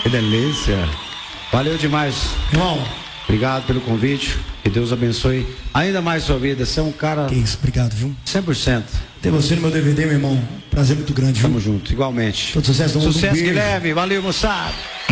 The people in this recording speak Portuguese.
Que delícia. Valeu demais. Irmão. Obrigado pelo convite. Que Deus abençoe ainda mais sua vida. Você é um cara... Que isso, obrigado, viu? 100%. Ter você no meu DVD, meu irmão. Prazer muito grande, viu? Tamo junto, igualmente. Todo sucesso do mundo. Sucesso, Guilherme. Valeu, moçada.